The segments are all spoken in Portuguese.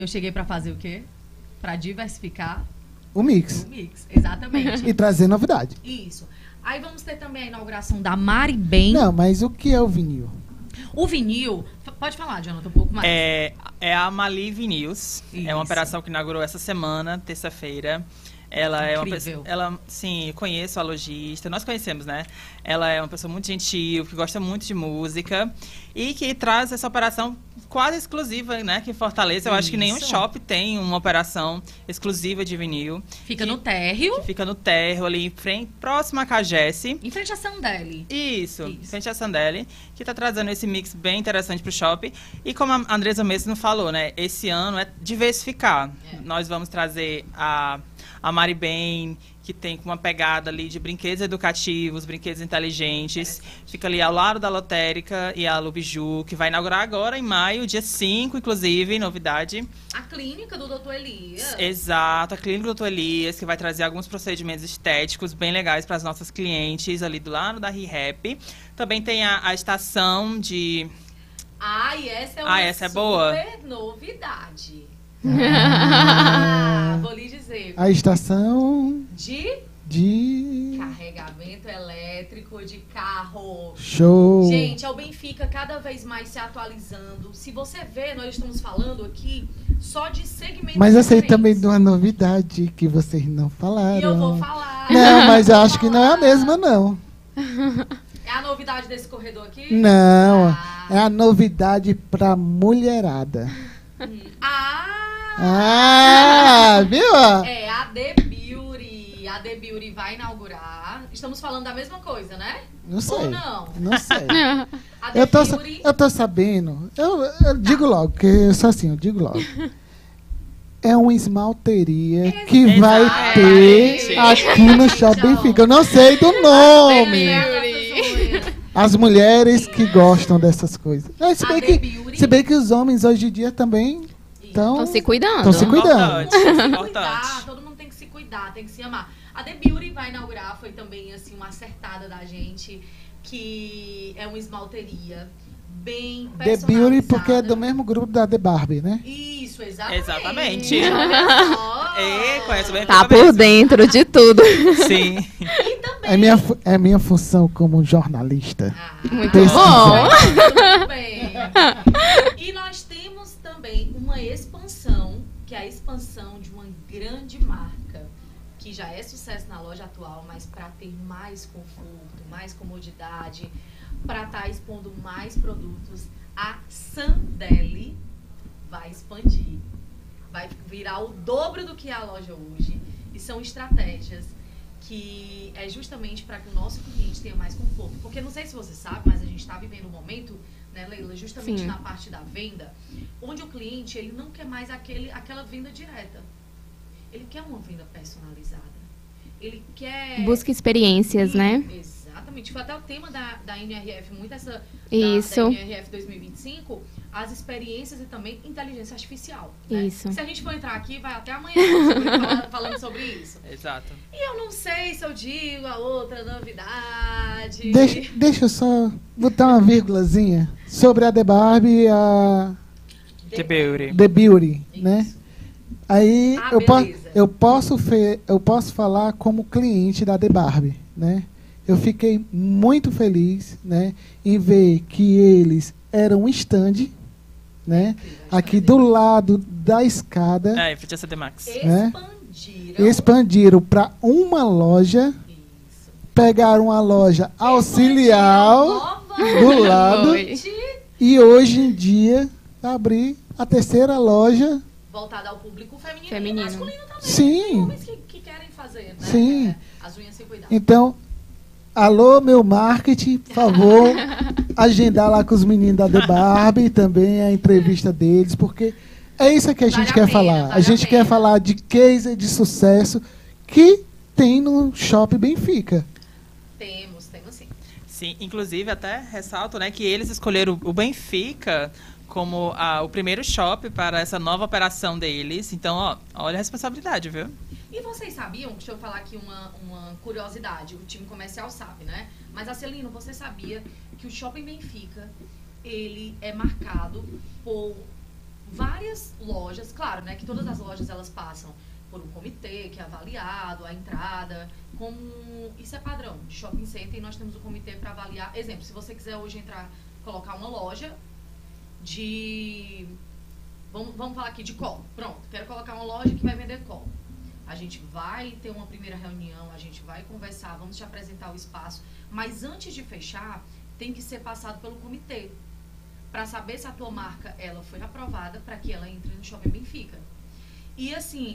Eu cheguei para fazer o quê? Para diversificar O mix. o mix. Exatamente. E trazer novidade. Isso. Aí vamos ter também a inauguração da Mari Bem. Não, mas o que é o vinil? O vinil... Pode falar, Jonathan, um pouco mais. É a Mali Vinyls. É uma Isso. operação que inaugurou essa semana, terça-feira. Ela é uma Incrível. pessoa. Sim, eu conheço a lojista. Nós conhecemos, né? Ela é uma pessoa muito gentil, que gosta muito de música e que traz essa operação quase exclusiva, né? Que em Fortaleza, eu acho que nenhum Isso. shopping tem uma operação exclusiva de vinil. Fica que- no térreo, Que fica no térreo, ali em frente, próximo à Cagesse. em frente à Sandeli. Isso, Isso. frente à Sandeli, que está trazendo esse mix bem interessante para o shopping. E como a Andresa mesmo falou, né? Esse ano é diversificar. Nós vamos trazer a Mari Bem, que tem uma pegada ali de brinquedos educativos, brinquedos inteligentes. Fica ali ao lado da lotérica e a Lubiju, que vai inaugurar agora em maio, dia 5, inclusive, novidade. A clínica do Dr. Elias. Exato, a Clínica Doutor Elias, que vai trazer alguns procedimentos estéticos bem legais para as nossas clientes ali do lado da ReHap. Também tem a estação de... E essa é uma essa é boa. super novidade. Vou lhe dizer. A estação De de carregamento elétrico de carro. show. Gente, é o Benfica cada vez mais se atualizando. Se você vê, nós estamos falando aqui só de segmentos Mas eu sei diferentes. também de uma novidade que vocês não falaram. E eu vou falar. Não, mas eu Vou acho que não é a falar. mesma, não. É a novidade desse corredor aqui? Não, Ah. é a novidade pra mulherada. Viu? É a The Beauty. A The Beauty vai inaugurar. Estamos falando da mesma coisa, né? Não sei. Ou não? Não sei. A The Beauty... Eu tô sabendo. Eu digo logo, porque eu sou assim, eu digo logo. É uma esmalteria que vai ter aqui no Shopping Benfica. Eu não sei do nome. As mulheres que gostam dessas coisas. Se bem que os homens hoje em dia também Estão se cuidando. Estão se cuidando. Importante. Todo mundo tem que se cuidar, tem que se amar. A The Beauty vai inaugurar, foi também assim uma acertada da gente, que é uma esmalteria bem The personalizada. Beauty, porque é do mesmo grupo da The Barbie, né? Isso, exatamente. Exatamente. Olha só. Conhece bem Tá a pessoa por dentro de tudo. mesmo. Sim. E também... É minha função como jornalista. Muito Pesquisa. bom. Muito bem. E nós temos também uma expansão, que é a expansão de uma grande marca, que já é sucesso na loja atual, mas para ter mais conforto, mais comodidade, para estar expondo mais produtos, a Sandeli vai expandir. Vai virar o dobro do que é a loja hoje. E são estratégias que é justamente para que o nosso cliente tenha mais conforto. Porque não sei se você sabe, mas a gente está vivendo um momento, né, Leila, justamente Sim. na parte da venda, onde o cliente ele não quer mais aquela venda direta. Ele quer uma venda personalizada. Ele quer... Busca experiências, né? Exatamente. Foi até o tema da NRF, muito essa... Isso. Da NRF 2025, as experiências e também inteligência artificial. Né? Isso. Se a gente for entrar aqui, vai até amanhã falando sobre isso. Exato. E eu não sei se eu digo a outra novidade. Deixa eu só botar uma vírgulazinha sobre a The Barbie e a The Beauty. The Beauty, né? Aí beleza. eu posso falar como cliente da The Barbie, né? Eu fiquei muito feliz, né, em ver que eles eram um stand, né, aqui do lado da escada, Em frente a CD Max. né? Expandiram. Expandiram para uma loja, Isso. pegaram uma loja auxiliar Expandiram do lado novamente, e hoje em dia abrir a terceira loja. voltada ao público feminino, Feminino. e masculino também. Sim. Tem homens que querem fazer, né? Sim. As unhas sem cuidar. Então, alô, meu marketing, por favor, agendar lá com os meninos da The Barbie também a entrevista deles, porque é isso que a gente Vale a quer pena, falar. vale A gente a quer pena. falar de case de sucesso que tem no Shopping Benfica. Temos sim. Sim, inclusive até ressalto, né, que eles escolheram o Benfica como o primeiro shopping para essa nova operação deles. Então, olha a responsabilidade, viu? E vocês sabiam, deixa eu falar aqui uma curiosidade, o time comercial sabe, né? Mas, Acelino, você sabia que o Shopping Benfica, ele é marcado por várias lojas, claro, né, que todas as lojas elas passam por um comitê que é avaliado, a entrada, como isso é padrão de shopping center, e nós temos um comitê para avaliar. Exemplo, se você quiser hoje entrar, colocar uma loja de, vamos falar aqui de colo, pronto, quero colocar uma loja que vai vender colo. A gente vai ter uma primeira reunião, a gente vai conversar, vamos te apresentar o espaço, mas antes de fechar, tem que ser passado pelo comitê, para saber se a tua marca ela foi aprovada para que ela entre no Shopping Benfica. E assim,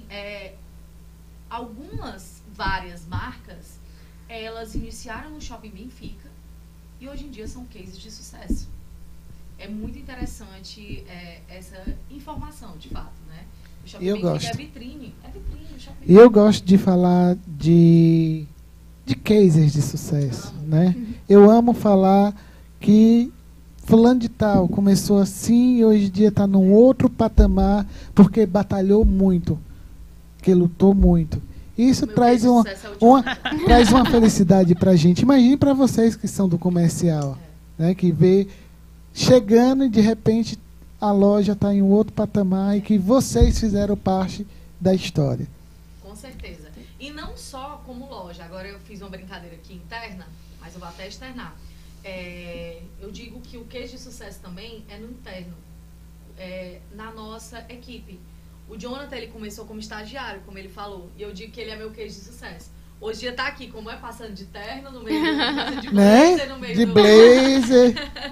várias marcas, elas iniciaram no Shopping Benfica e hoje em dia são cases de sucesso. É muito interessante essa informação, de fato, né? O Shopping Benfica é vitrine. E eu gosto de falar de cases de sucesso, né? Eu amo falar que fulano de tal começou assim e hoje em dia está num outro patamar porque batalhou muito, que lutou muito. Isso traz traz uma felicidade para a gente. Imagine para vocês que são do comercial, né, que vê chegando e de repente a loja está em um outro patamar e que vocês fizeram parte da história. Com certeza. E não só como loja. Agora eu fiz uma brincadeira aqui interna, mas eu vou até externar. Eu digo que o case de sucesso também é no interno, na nossa equipe. O Jonathan, ele começou como estagiário, como ele falou, e eu digo que ele é meu case de sucesso. Hoje em dia tá aqui, como passando de terno, no meio de blazer, no meio de blazer.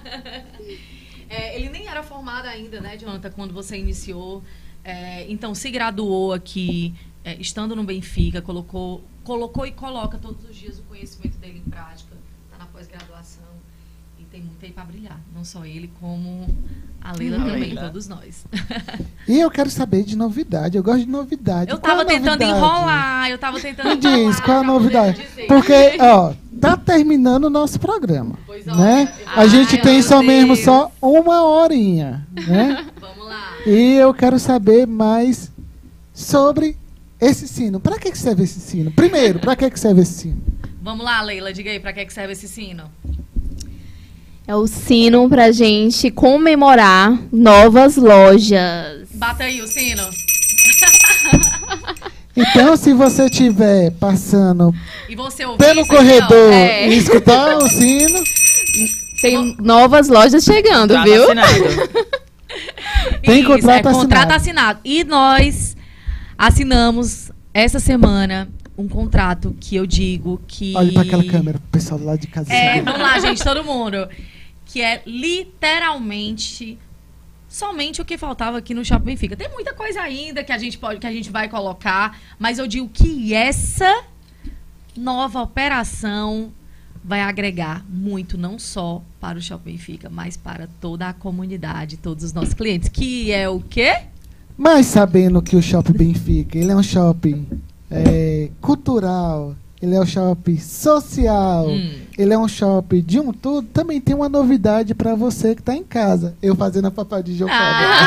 Ele nem era formado ainda, né, Jonathan, quando você iniciou. Então, se graduou aqui, estando no Benfica, colocou e coloca todos os dias o conhecimento dele em prática, tá na pós-graduação. Tem muito aí para brilhar. Não só ele, como a Leila também, todos nós. E eu quero saber de novidade. Eu gosto de novidade. Eu tava tentando enrolar. Me diz, qual a novidade? Porque, tá terminando o nosso programa. Pois né? A gente tem só uma horinha. Né? Vamos lá. E eu quero saber mais sobre esse sino. Para que serve esse sino? Primeiro, para que serve esse sino? Vamos lá, Leila. Diga aí, para que serve esse sino? É o sino pra gente comemorar novas lojas. Bata aí o sino. Então, se você estiver passando pelo corredor e escutar o sino... Tem novas lojas chegando, viu? Tem contrato assinado. E nós assinamos essa semana um contrato que eu digo que... Olha para aquela câmera, o pessoal lá de casa. Vamos lá, gente, todo mundo. Que é literalmente somente o que faltava aqui no Shopping Benfica. Tem muita coisa ainda que a gente vai colocar, mas eu digo que essa nova operação vai agregar muito, não só para o Shopping Benfica, mas para toda a comunidade, todos os nossos clientes. Que é o quê? Mas sabendo que o Shopping Benfica, ele é um shopping cultural, ele é um shopping social, ele é um shopping de um tudo, também tem uma novidade para você que está em casa. Eu fazendo a papai de João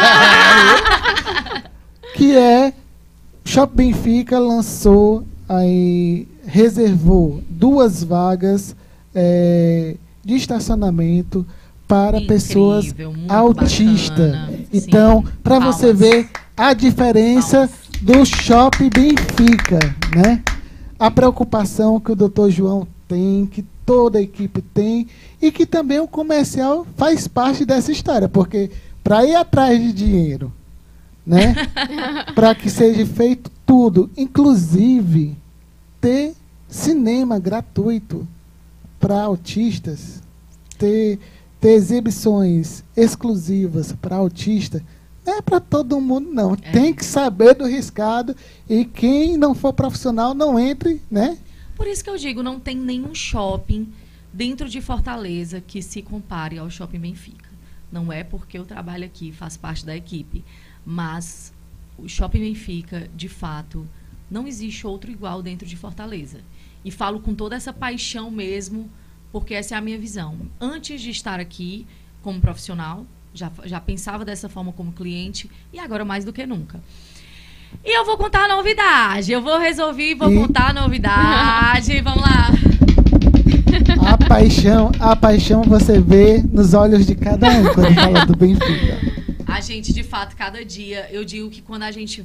que é Shopping Benfica lançou aí, reservou 2 vagas de estacionamento para pessoas autistas. Então, para você ver a diferença do Shopping Benfica, né? A preocupação que o Dr. João tem, que toda a equipe tem, e que também o comercial faz parte dessa história, porque para ir atrás de dinheiro, né? Para que seja feito tudo, inclusive ter cinema gratuito para autistas, ter exibições exclusivas para autistas, não é para todo mundo, não. Tem que saber do riscado, e quem não for profissional não entre, né? Por isso que eu digo, não tem nenhum shopping dentro de Fortaleza que se compare ao Shopping Benfica. Não é porque eu trabalho aqui, faço parte da equipe, mas o Shopping Benfica, de fato, não existe outro igual dentro de Fortaleza. E falo com toda essa paixão mesmo, porque essa é a minha visão. Antes de estar aqui como profissional, já pensava dessa forma como cliente, e agora mais do que nunca. E eu vou contar a novidade. Eu vou contar a novidade. Vamos lá. A paixão você vê nos olhos de cada um quando fala do Benfica. A gente, de fato, cada dia, eu digo que quando a gente